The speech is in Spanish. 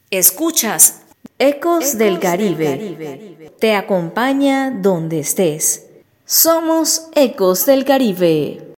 Escuchas Ecos del Caribe. Te acompaña donde estés. Somos Ecos del Caribe.